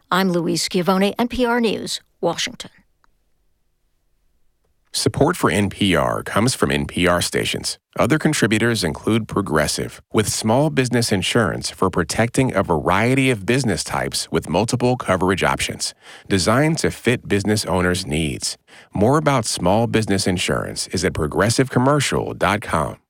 I'm Louise Schiavone, NPR News, Washington. Support for NPR comes from NPR stations. Other contributors include Progressive, with small business insurance for protecting a variety of business types with multiple coverage options, designed to fit business owners' needs. More about small business insurance is at progressivecommercial.com.